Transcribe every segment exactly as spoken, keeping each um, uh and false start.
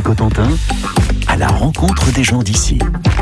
Cotentin, à la rencontre des gens d'ici.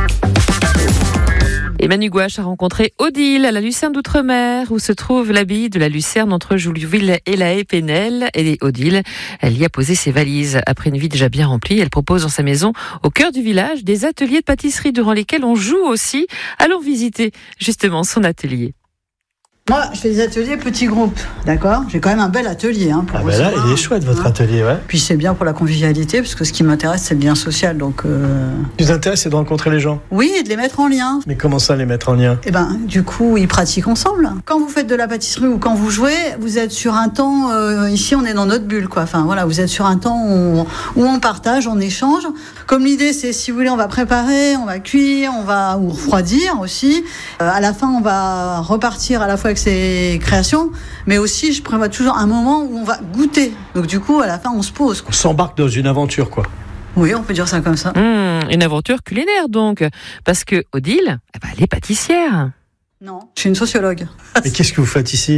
Et Manu Gouache a rencontré Odile à la Lucerne d'Outre-mer, où se trouve l'abbaye de la Lucerne entre Jouliouville et la Haye-Penel. Et Odile, elle y a posé ses valises. Après une vie déjà bien remplie, elle propose dans sa maison, au cœur du village, des ateliers de pâtisserie durant lesquels on joue aussi. Allons visiter justement son atelier. Moi, je fais des ateliers petits groupes, d'accord ? J'ai quand même un bel atelier. Hein, pour ah ben là, il est chouette votre hein. atelier, ouais. Puis c'est bien pour la convivialité, parce que ce qui m'intéresse, c'est le lien social. Donc, euh... Ce qui vous intéresse, c'est de rencontrer les gens ? Oui, et de les mettre en lien. Mais comment ça, les mettre en lien ? Eh ben, du coup, ils pratiquent ensemble. Quand vous faites de la pâtisserie ou quand vous jouez, vous êtes sur un temps. Euh, ici, on est dans notre bulle, quoi. Enfin, voilà, vous êtes sur un temps où on, où on partage, on échange. Comme l'idée, c'est, si vous voulez, on va préparer, on va cuire, on va ou refroidir aussi. Euh, à la fin, on va repartir à la fois avec ses mais aussi je prévois toujours un moment où on va goûter. Donc du coup, à la fin, on se pose. On s'embarque dans une aventure, quoi. Oui, on peut dire ça comme ça. Mmh, une aventure culinaire, donc. Parce que Odile, eh ben, elle est pâtissière. Non, je suis une sociologue. Mais qu'est-ce que vous faites ici ?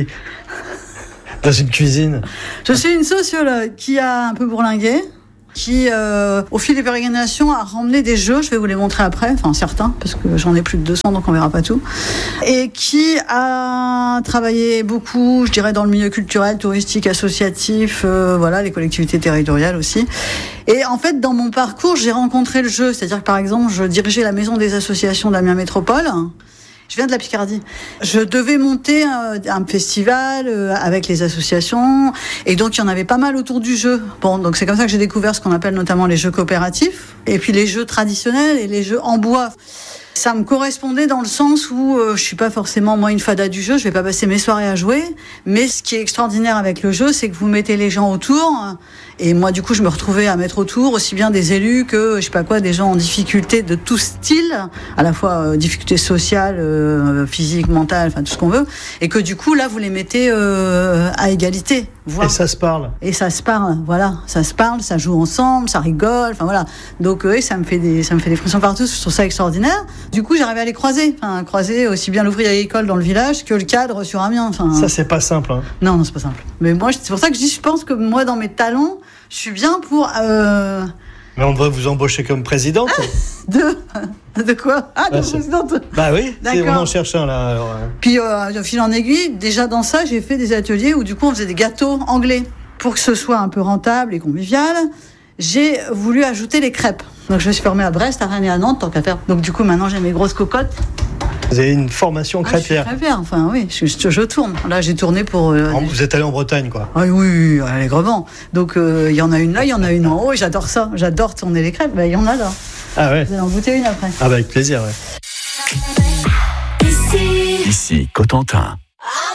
Dans une cuisine ? Je suis une sociologue qui a un peu bourlingué, qui, euh, au fil des pérégrinations, a ramené des jeux, je vais vous les montrer après, enfin certains, parce que j'en ai plus de deux cents, donc on verra pas tout, et qui a travaillé beaucoup, je dirais, dans le milieu culturel, touristique, associatif, euh, voilà, les collectivités territoriales aussi. Et en fait, dans mon parcours, j'ai rencontré le jeu, c'est-à-dire que par exemple, je dirigeais la maison des associations d'Amiens Métropole. Je viens de la Picardie. Je devais monter un, un festival euh, avec les associations, et donc il y en avait pas mal autour du jeu. Bon, donc c'est comme ça que j'ai découvert ce qu'on appelle notamment les jeux coopératifs, et puis les jeux traditionnels et les jeux en bois. Ça me correspondait dans le sens où euh, je suis pas forcément moi une fada du jeu, je vais pas passer mes soirées à jouer, mais ce qui est extraordinaire avec le jeu, c'est que vous mettez les gens autour, et moi du coup je me retrouvais à mettre autour aussi bien des élus que je sais pas quoi, des gens en difficulté de tout style, à la fois euh, difficultés sociales, euh, physiques, mentales, enfin tout ce qu'on veut, et que du coup là vous les mettez euh, à égalité. Voire. Et ça se parle. Et ça se parle, voilà, ça se parle, ça joue ensemble, ça rigole, enfin voilà. Donc oui, ça me fait des, ça me fait des frissons partout. Je trouve ça extraordinaire. Du coup, j'arrivais à les croiser, enfin croiser aussi bien l'ouvrier agricole dans le village que le cadre sur Amiens. Enfin. Ça c'est pas simple. Hein. Non, non, c'est pas simple. Mais moi, c'est pour ça que je dis, je pense que moi, dans mes talents, je suis bien pour. Euh... Mais on devrait vous embaucher comme présidente. De De quoi ? Ah, bah, de présidente. Bah oui, c'est, on en cherche un là. Alors, hein. Puis, euh, de fil en aiguille, déjà dans ça, j'ai fait des ateliers où du coup on faisait des gâteaux anglais. Pour que ce soit un peu rentable et convivial, j'ai voulu ajouter les crêpes. Donc je me suis formée à Brest, à Rennes et à Nantes, tant qu'à faire. Donc du coup maintenant j'ai mes grosses cocottes. Vous avez une formation crêpière. Ah, je suis crêpière, enfin oui, je, je, je tourne. Là j'ai tourné pour... Euh, vous êtes allé en Bretagne quoi. Ah, oui, oui, allègrement. Donc il euh, y en a une là, il y en a une en haut, et j'adore ça. J'adore tourner les crêpes, il ben, y en a là. Ah ouais. Vous allez en goûter une après. Ah bah avec plaisir, ouais. Ici, Ici Cotentin.